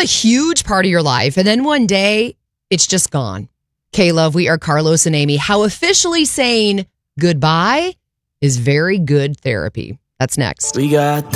a huge part of your life, and then one day, it's just gone. K-Love, we are Carlos and Amy. How officially saying goodbye is very good therapy. That's next. We got